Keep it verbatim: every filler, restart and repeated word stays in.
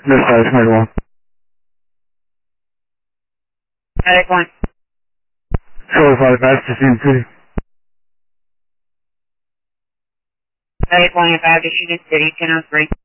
This side is one. Medic one. Show five, that's the same city. Medic one, if I have to shoot in city, ten oh three.